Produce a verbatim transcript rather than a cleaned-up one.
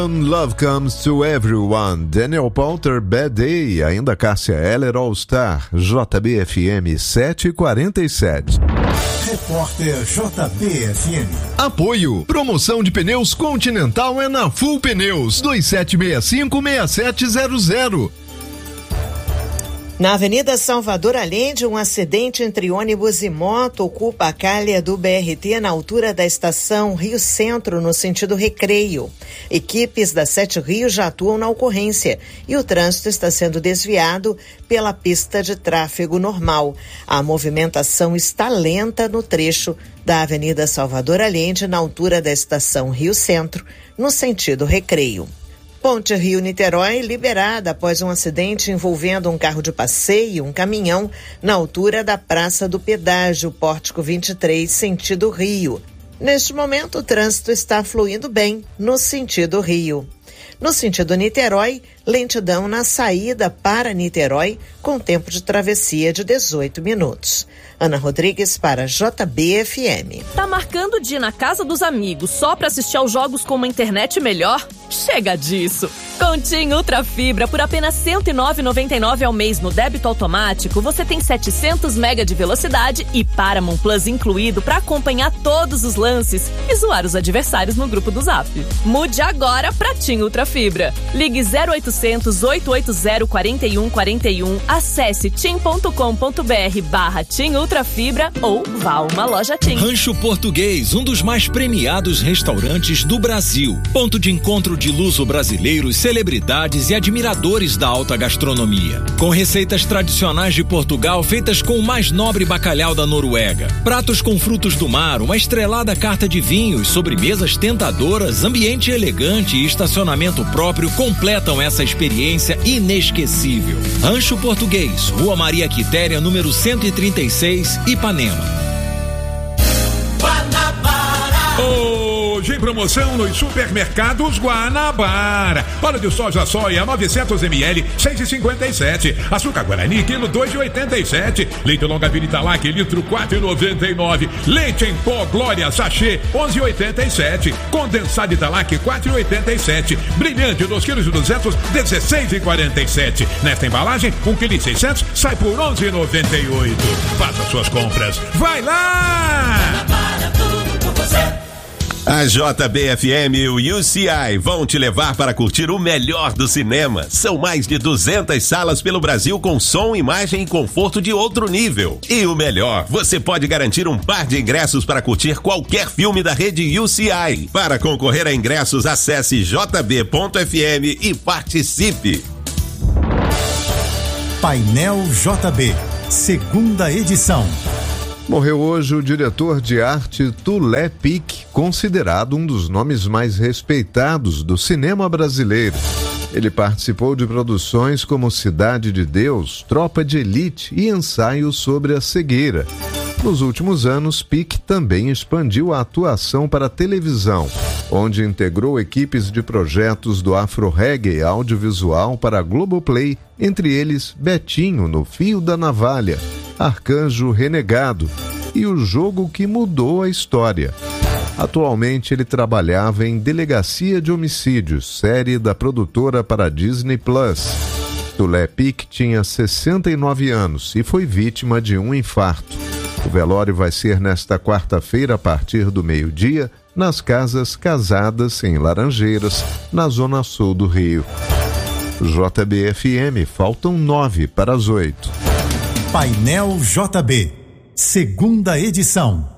Love Comes to Everyone, Daniel Powter, Bad Day, ainda Cássia Eller, All Star, J B F M sete e quarenta e sete. Repórter J B F M. Apoio. Promoção de pneus Continental é na Full Pneus. dois sete seis cinco, seis sete zero zero. Na Avenida Salvador Allende, um acidente entre ônibus e moto ocupa a calha do B R T na altura da estação Rio Centro, no sentido Recreio. Equipes da Sete Rios já atuam na ocorrência e o trânsito está sendo desviado pela pista de tráfego normal. A movimentação está lenta no trecho da Avenida Salvador Allende, na altura da estação Rio Centro, no sentido Recreio. Ponte Rio-Niterói liberada após um acidente envolvendo um carro de passeio e um caminhão na altura da Praça do Pedágio, Pórtico vinte e três, sentido Rio. Neste momento, o trânsito está fluindo bem no sentido Rio. No sentido Niterói, lentidão na saída para Niterói, com tempo de travessia de dezoito minutos. Ana Rodrigues para J B F M. Tá marcando o dia na casa dos amigos só para assistir aos jogos com uma internet melhor? Chega disso! Com TIM Ultra Fibra, por apenas cento e nove reais e noventa e nove centavos ao mês no débito automático, você tem setecentos megabytes de velocidade e Paramount Plus incluído para acompanhar todos os lances e zoar os adversários no grupo do Zap. Mude agora para TIM Ultra Fibra. Ligue zero oitocentos, oito oito zero, quatro um quatro um, acesse tim ponto com ponto br barra TIM Ultra Fibra ou vá a uma loja TIM. Rancho Português, um dos mais premiados restaurantes do Brasil. Ponto de encontro de luso-brasileiros, celebridades e admiradores da alta gastronomia. Com receitas tradicionais de Portugal feitas com o mais nobre bacalhau da Noruega. Pratos com frutos do mar, uma estrelada carta de vinhos, sobremesas tentadoras, ambiente elegante e estacionamento próprio completam essa experiência inesquecível. Rancho Português, Rua Maria Quitéria, número cento e trinta e seis, Ipanema. Hoje em promoção nos supermercados Guanabara. Óleo de soja soia novecentos mililitros, seis reais e cinquenta e sete. Açúcar Guarani, quilo dois reais e oitenta e sete. Leite Longa Vida Italac, litro quatro reais e noventa e nove. Leite em pó Glória Sachê, onze reais e oitenta e sete. Condensado Italac, quatro reais e oitenta e sete. Brilhante, dois quilos e duzentos, dezesseis reais e quarenta e sete. Nesta embalagem, um quilo e seiscentos sai por onze reais e noventa e oito. Faça suas compras. Vai lá! Guanabara, tudo por você. A J B F M e o U C I vão te levar para curtir o melhor do cinema. São mais de duzentas salas pelo Brasil com som, imagem e conforto de outro nível. E o melhor, você pode garantir um par de ingressos para curtir qualquer filme da rede U C I. Para concorrer a ingressos, acesse j b ponto f m e participe. Painel J B, segunda edição. Morreu hoje o diretor de arte Tulé Pic, considerado um dos nomes mais respeitados do cinema brasileiro. Ele participou de produções como Cidade de Deus, Tropa de Elite e Ensaio sobre a Cegueira. Nos últimos anos, Pic também expandiu a atuação para a televisão, onde integrou equipes de projetos do Afro-Reggae audiovisual para a Globoplay, entre eles Betinho no Fio da Navalha, Arcanjo Renegado e O Jogo que Mudou a História. Atualmente ele trabalhava em Delegacia de Homicídios, série da produtora para Disney Plus. Tulé Pic tinha sessenta e nove anos e foi vítima de um infarto. O velório vai ser nesta quarta-feira a partir do meio-dia, nas Casas Casadas, em Laranjeiras, na zona sul do Rio. J B F M, faltam nove para as oito. Painel J B, segunda edição.